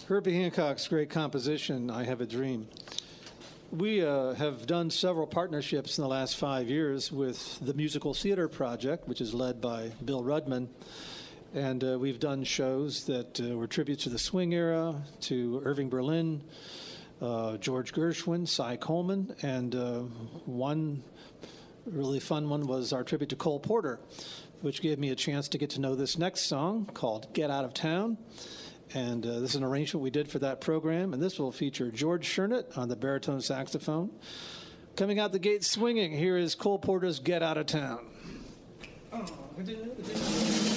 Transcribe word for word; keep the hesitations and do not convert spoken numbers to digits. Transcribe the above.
Herbie Hancock's great composition, I Have a Dream. We uh, have done several partnerships in the last five years with the Musical Theater Project, which is led by Bill Rudman. And uh, we've done shows that uh, were tributes to the swing era, to Irving Berlin, uh, George Gershwin, Cy Coleman, and uh, one really fun one was our tribute to Cole Porter, which gave me a chance to get to know this next song called Get Out of Town. And uh, this is an arrangement we did for that program, and this will feature George Shernett on the baritone saxophone. Coming out the gate swinging, here is Cole Porter's Get Out of Town.